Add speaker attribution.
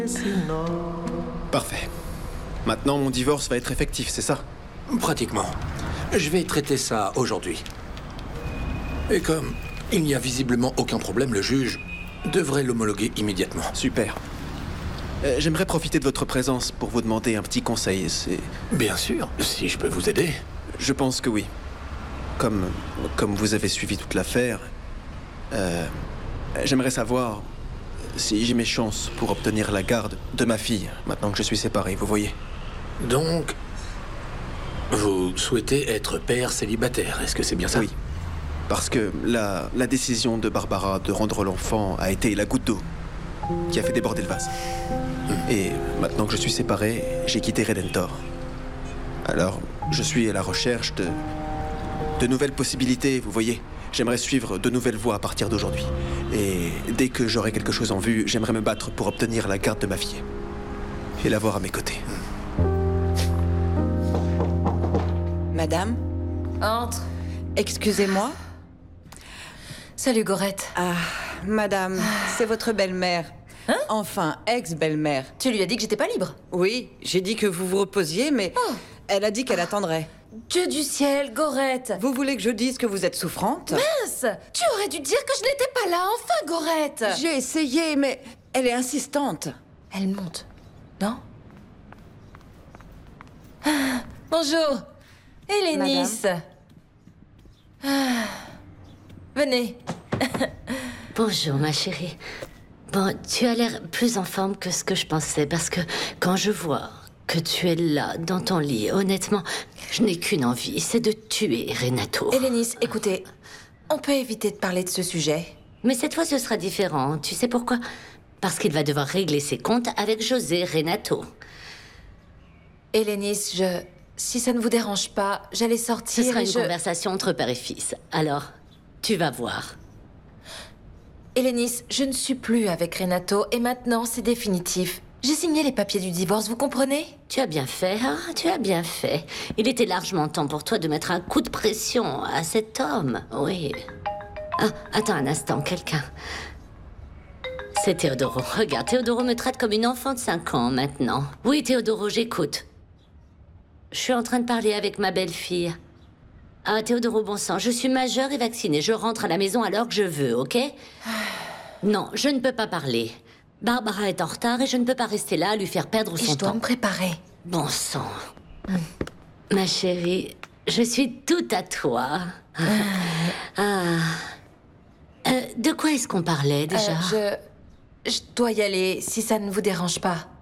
Speaker 1: Parfait. Maintenant, mon divorce va être effectif, c'est ça?
Speaker 2: Pratiquement. Je vais traiter ça aujourd'hui. Et comme il n'y a visiblement aucun problème, le juge devrait l'homologuer immédiatement.
Speaker 1: Super. J'aimerais profiter de votre présence pour vous demander un petit conseil.
Speaker 2: Bien sûr, si je peux vous aider.
Speaker 1: Je pense que oui. Comme vous avez suivi toute l'affaire, j'aimerais savoir si j'ai mes chances pour obtenir la garde de ma fille, maintenant que je suis séparé, vous voyez.
Speaker 2: Donc, vous souhaitez être père célibataire, est-ce que c'est bien ça?
Speaker 1: Oui. Parce que la décision de Barbara de rendre l'enfant a été la goutte d'eau qui a fait déborder le vase. Et maintenant que je suis séparé, j'ai quitté Redentor. Alors, je suis à la recherche de nouvelles possibilités, vous voyez. J'aimerais suivre de nouvelles voies à partir d'aujourd'hui. Et dès que j'aurai quelque chose en vue, j'aimerais me battre pour obtenir la garde de ma fille. Et l'avoir à mes côtés.
Speaker 3: Madame,
Speaker 4: Entre.
Speaker 3: excusez-moi.
Speaker 4: Salut, Gorette.
Speaker 3: Ah, madame, c'est votre belle-mère.
Speaker 4: Hein?
Speaker 3: Enfin, ex-belle-mère.
Speaker 4: Tu lui as dit que j'étais pas libre?
Speaker 3: Oui, j'ai dit que vous vous reposiez, mais elle a dit qu'elle attendrait.
Speaker 4: Dieu du ciel, Gorette.
Speaker 3: Vous voulez que je dise que vous êtes souffrante?
Speaker 4: Mince! Tu aurais dû dire que je n'étais pas là, enfin, Gorette.
Speaker 3: J'ai essayé, mais elle est insistante.
Speaker 4: Elle monte, non? Ah, bonjour, Hélénis. Ah, venez.
Speaker 5: Bonjour, ma chérie. Bon, tu as l'air plus en forme que ce que je pensais, parce que quand je vois que tu es là, dans ton lit, honnêtement, je n'ai qu'une envie, c'est de tuer Renato.
Speaker 4: Hélénis, écoutez, on peut éviter de parler de ce sujet?
Speaker 5: Mais cette fois, ce sera différent. Tu sais pourquoi? Parce qu'il va devoir régler ses comptes avec José Renato.
Speaker 4: Hélénis, si ça ne vous dérange pas, j'allais sortir.
Speaker 5: Ce sera
Speaker 4: et
Speaker 5: une conversation entre père et fils. Alors, tu vas voir.
Speaker 4: Hélénis, je ne suis plus avec Renato et maintenant c'est définitif. J'ai signé les papiers du divorce, vous comprenez?
Speaker 5: Tu as bien fait, hein? Tu as bien fait. Il était largement temps pour toi de mettre un coup de pression à cet homme. Oui. Ah, attends un instant, quelqu'un. C'est Théodoro. Regarde, Théodoro me traite comme une enfant de 5 ans maintenant. Oui, Théodoro, j'écoute. Je suis en train de parler avec ma belle-fille. Ah, Théodoro, bon sang, je suis majeure et vaccinée. Je rentre à la maison à l'heure que je veux, ok? Non, je ne peux pas parler. Barbara est en retard et je ne peux pas rester là à lui faire perdre
Speaker 4: Et
Speaker 5: son
Speaker 4: je dois
Speaker 5: temps.
Speaker 4: me préparer.
Speaker 5: Bon sang. Ma chérie, je suis tout à toi. De quoi est-ce qu'on parlait déjà?
Speaker 4: Je dois y aller, si ça ne vous dérange pas.